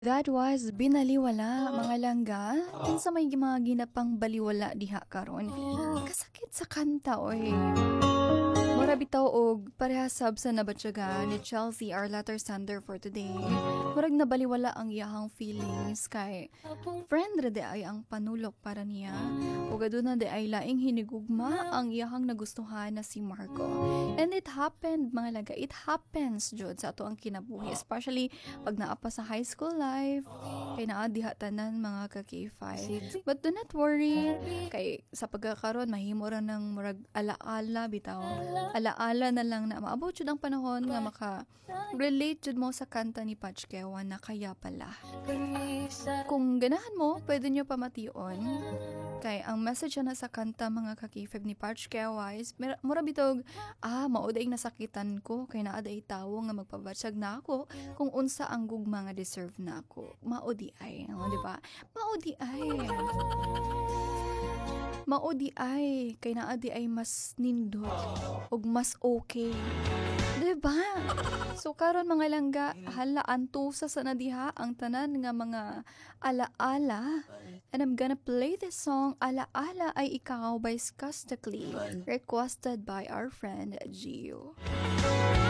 That was Binaliwala, mga langga. Kinsa may mga ginapang baliwala diha karon. Kasakit sa kanta oy. Mura bitaw og parehasab sa nabatyaga ni Chelsea our letter sender for today. Murag nabaliwala ang iyahang feelings kay friend ra di ay ang panulok para niya. Ug aduna di ay laing hinigugma ang iyahang nagustuhan na si Marco. And it happened mga laga, it happens jud sa ato ang kinabuhi, especially pag naa pa sa high school life. Kay naa diha tanan mga ka K5. But do not worry kay sa pagkakaroon mahimo ra ng murag alaala bitaw. Alaala na lang na maabot jud ang panahon nga maka-relate jud mo sa kanta ni Patch Kewan na Kaya Pala. Kung ganahan mo, pwede nyo pamation. Kay ang message na sa kanta mga kakifeb ni Patch Kewa is mura bitog, mauday nasakitan ko kay naa day tawo nga magpabatsag na ako kung unsa ang gugma nga deserve na ako. Maudi ay, di ba? Maudi ay. Maudi ay kay naa di ay mas nindot ug mas okay. Diba? So karon mga langga, hala antusa sa nadiha ang tanan nga mga alaala. And I'm gonna play this song Alaala Ay Ikaw by Skastakli, requested by our friend Gio.